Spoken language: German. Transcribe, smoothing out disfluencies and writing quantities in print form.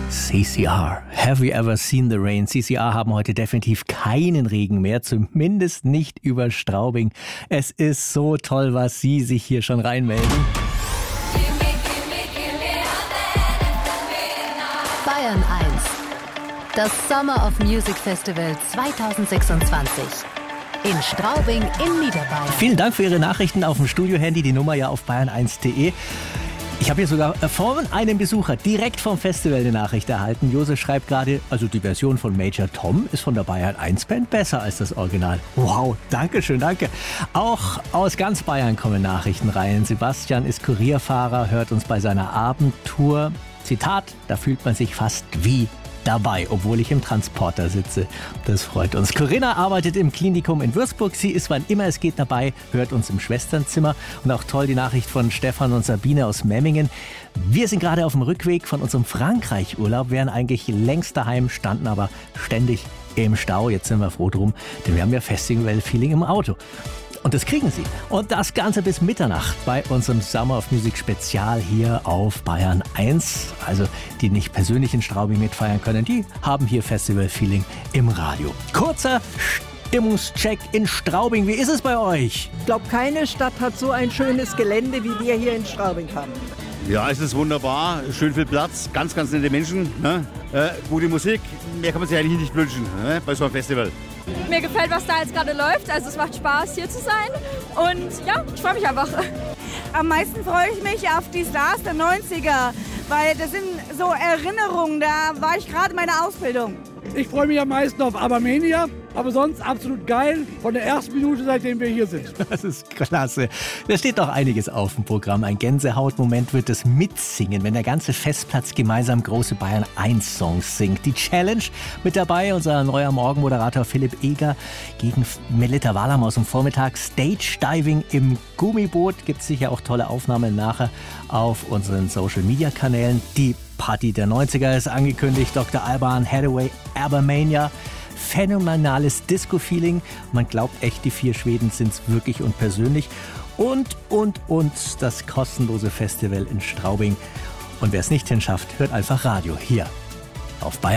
CCR. Have you ever seen the rain? CCR haben heute definitiv keinen Regen mehr, zumindest nicht über Straubing. Es ist so toll, was Sie sich hier schon reinmelden. Bayern 1. Das Summer of Music Festival 2026. In Straubing in Niederbayern. Vielen Dank für Ihre Nachrichten auf dem Studio-Handy, die Nummer ja auf bayern1.de. Ich habe hier sogar von einem Besucher direkt vom Festival eine Nachricht erhalten. Josef schreibt gerade, also die Version von Major Tom ist von der Bayern 1 Band besser als das Original. Wow, danke schön, danke. Auch aus ganz Bayern kommen Nachrichten rein. Sebastian ist Kurierfahrer, hört uns bei seiner Abendtour. Zitat, da fühlt man sich fast wie dabei, obwohl ich im Transporter sitze. Das freut uns. Corinna arbeitet im Klinikum in Würzburg. Sie ist, wann immer es geht, dabei, hört uns im Schwesternzimmer. Und auch toll die Nachricht von Stefan und Sabine aus Memmingen. Wir sind gerade auf dem Rückweg von unserem Frankreich-Urlaub, wären eigentlich längst daheim, standen aber ständig im Stau. Jetzt sind wir froh drum, denn wir haben ja Festival-Feeling im Auto. Und das kriegen Sie. Und das Ganze bis Mitternacht bei unserem Summer of Music Spezial hier auf Bayern 1. Also die nicht persönlich in Straubing mitfeiern können, die haben hier Festival-Feeling im Radio. Kurzer Stimmungscheck in Straubing. Wie ist es bei euch? Ich glaube, keine Stadt hat so ein schönes Gelände, wie wir hier in Straubing haben. Ja, es ist wunderbar. Schön viel Platz, ganz, ganz nette Menschen. Ne? Gute Musik. Mehr kann man sich eigentlich nicht wünschen, ne? Bei so einem Festival. Mir gefällt, was da jetzt gerade läuft. Also es macht Spaß, hier zu sein. Und ja, ich freue mich einfach. Am meisten freue ich mich auf die Stars der 90er, weil das sind so Erinnerungen, da war ich gerade in meiner Ausbildung. Ich freue mich am meisten auf Abermania, aber sonst absolut geil, von der ersten Minute, seitdem wir hier sind. Das ist klasse. Da steht doch einiges auf dem Programm. Ein Gänsehautmoment wird das Mitsingen, wenn der ganze Festplatz gemeinsam große Bayern 1 Songs singt. Die Challenge mit dabei, unser neuer Morgenmoderator Philipp Eger gegen Melita Wahlam aus dem Vormittag. Stage Diving im Gummiboot. Gibt es sicher auch tolle Aufnahmen nachher auf unseren Social Media Kanälen. Die Party der 90er ist angekündigt. Dr. Alban Hathaway, Abermania. Phänomenales Disco-Feeling. Man glaubt echt, die 4 Schweden sind es wirklich und persönlich. Und das kostenlose Festival in Straubing. Und wer es nicht hinschafft, hört einfach Radio hier auf Bayern.